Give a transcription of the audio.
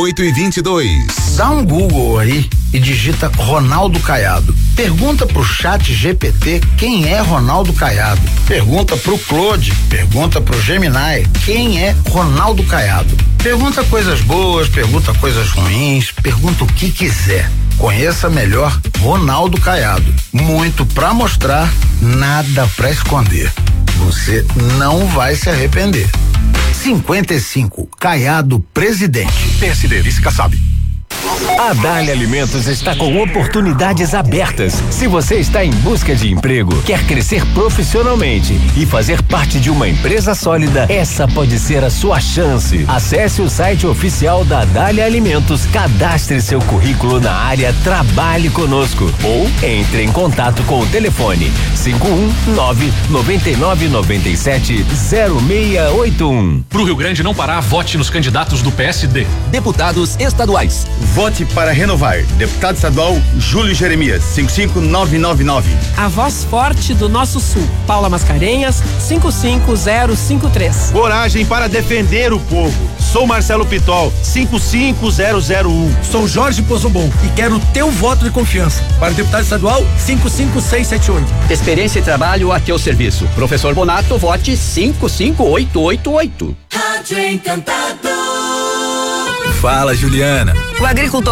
8h22. Dá um Google aí e digita Ronaldo Caiado. Pergunta pro Chat GPT quem é Ronaldo Caiado. Pergunta pro Claude, pergunta pro Gemini quem é Ronaldo Caiado. Pergunta coisas boas, pergunta coisas ruins, pergunta o que quiser. Conheça melhor Ronaldo Caiado. Muito pra mostrar, nada pra esconder. Você não vai se arrepender. 55, Caiado Presidente. PSD, vice Kassab. A Dália Alimentos está com oportunidades abertas. Se você está em busca de emprego, quer crescer profissionalmente e fazer parte de uma empresa sólida, essa pode ser a sua chance. Acesse o site oficial da Dália Alimentos, cadastre seu currículo na área Trabalhe Conosco ou entre em contato com o telefone 51999970681. Pro Rio Grande não parar, vote nos candidatos do PSD. Deputados estaduais. Vote para renovar. Deputado estadual Júlio Jeremias, 55999. A voz forte do nosso sul, Paula Mascarenhas, 55053. Coragem para defender o povo. Sou Marcelo Pitol, 55001. Sou Jorge Pozobon e quero o teu voto de confiança. Para deputado estadual, 55678. Experiência e trabalho a teu serviço. Professor Bonato, vote 55888. Rádio Encantador. Fala, Juliana. O agricultor